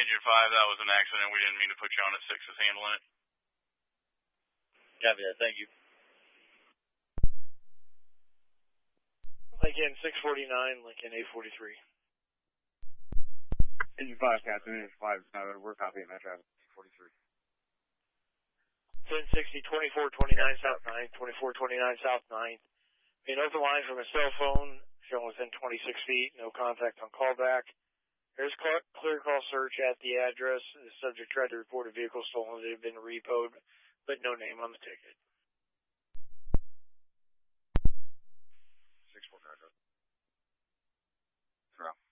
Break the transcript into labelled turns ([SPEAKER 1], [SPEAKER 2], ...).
[SPEAKER 1] Engine 5, that was an accident. We didn't mean to put you on at 6 is handling it.
[SPEAKER 2] Copy that. Thank you.
[SPEAKER 3] Lincoln 649, Lincoln 843.
[SPEAKER 4] Engine 5, Captain. Engine 5, we're copying that traffic. 43.
[SPEAKER 3] 1060, 2429 South 9th, 2429 South 9th. An open line from a cell phone, shown within 26 feet, no contact on callback. There's clear call search at the address. The subject tried to report a vehicle stolen that had been repoed, but no name on the ticket.
[SPEAKER 4] 649. Throw.